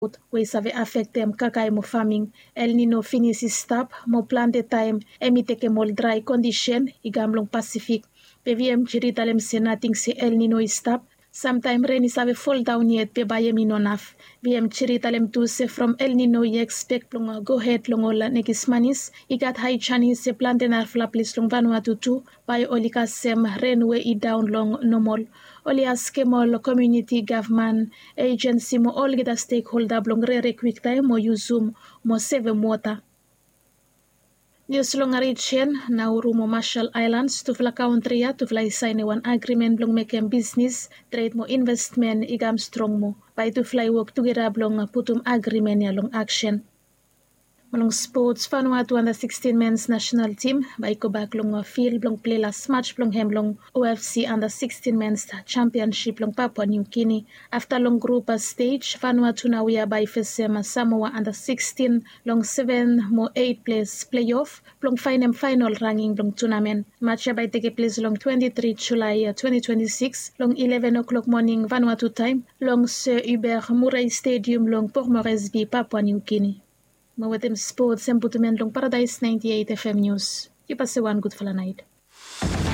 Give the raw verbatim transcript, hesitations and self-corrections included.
we save affect them kakai mo farming. El Nino finish stop mo plante time emiteke mol dry condition igamlong Pacific. P V M chiritalem se nating se El Nino stop. Sometime rain is have fall down yet pe baye minonaf. V M chiritalem tu se from El Nino ye expect long go ahead long ola nekis manis. Igat high Chinese se plante na flaplis long Vanuatu tu by olika sem rain we i down long normal. Oli askemol community government agency mo all get a stakeholder blong re quick time mo use Zoom mo save water. News long Chen Nauru mo Marshall Islands to fla country ya to fly sign one agreement blong make business trade mo investment igam strong mo by to fly work together blong putum agreement ya long action. Malong sports Vanuatu under sixteen men's national team by ko back long field blong play last match blong hem long O F C under sixteen men's championship long Papua New Guinea. After long group stage Vanuatu now we are by Fesema Samoa under sixteen long seven mo eight place playoff long final final ranking long tournament. Match by take place long twenty-third July twenty twenty-six long eleven o'clock morning Vanuatu time long Sir Hubert Murray Stadium long Port Moresby Papua New Guinea. Mawatim sports and putumen long Paradise ninety-eight F M News. Keep us one good for the night.